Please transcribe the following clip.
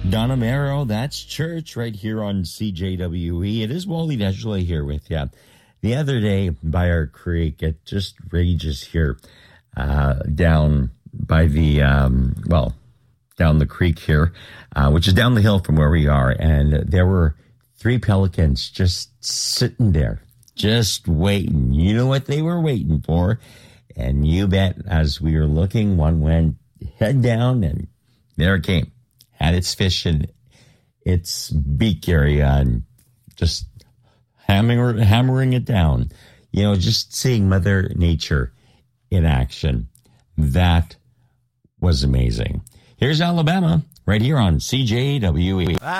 Donna Mero, that's church right here on CJWE. It is Wally Desjardins here with you. The other day by our creek, it just rages here down by the, down the creek here, which is down the hill from where we are. And there were 3 pelicans just sitting there, just waiting. You know what they were waiting for. And you bet as we were looking, one went head down and there it came. Had its fish in its beak area and just hammering it down. You know, just seeing Mother Nature in action. That was amazing. Here's Alabama right here on CJWE.